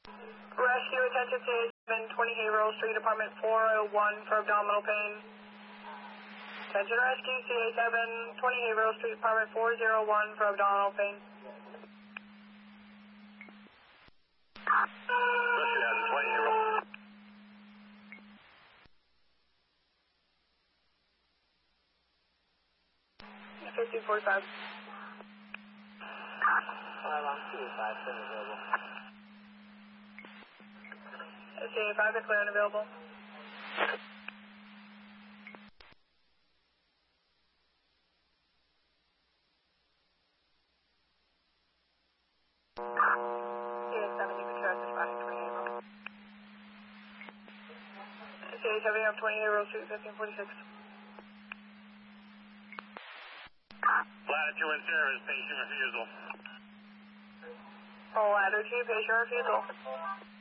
Rescue attention to 720 Haverhill Street, apartment 401 for abdominal pain. Attention rescue, CA 720 Haverhill Street, apartment 401 for abdominal pain. Rescue has 20 Haverhill. 1545. 5 available. CA 5 is clear and available. CA 7, you can trust responding 20 Haverhill. CA 7, you have 20 Haverhill Street, 1546. Latitude in service, patient refusal. Latitude, patient refusal.